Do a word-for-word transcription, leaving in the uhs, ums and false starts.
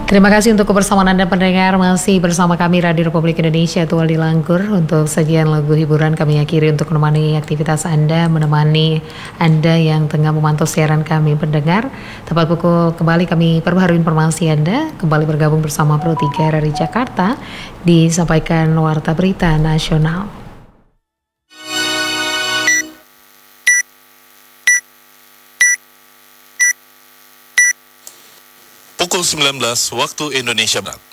Terima kasih untuk kebersamaan Anda pendengar, masih bersama kami Radio Republik Indonesia Tual di Langkur. Untuk sajian lagu hiburan kami akhiri untuk menemani aktivitas Anda, menemani Anda yang tengah memantau siaran kami pendengar. Tepat pukul kembali kami perbaharui informasi Anda, kembali bergabung bersama Pro tiga dari Jakarta, disampaikan Warta Berita Nasional. Pukul sembilan belas waktu Indonesia Barat.